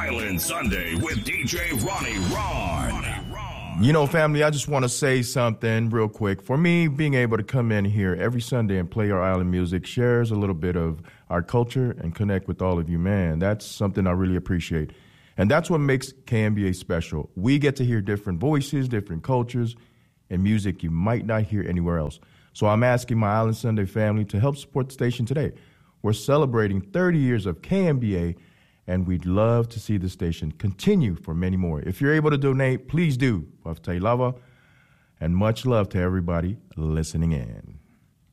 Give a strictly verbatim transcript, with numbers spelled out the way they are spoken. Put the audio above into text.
Island Sunday with D J Ronnie Ron. You know, family, I just want to say something real quick. For me, being able to come in here every Sunday and play our island music shares a little bit of our culture and connect with all of you, man. That's something I really appreciate. And that's what makes K M B A special. We get to hear different voices, different cultures, and music you might not hear anywhere else. So I'm asking my Island Sunday family to help support the station today. We're celebrating thirty years of K M B A, and we'd love to see the station continue for many more. If you're able to donate, please do. Love, and much love to everybody listening in.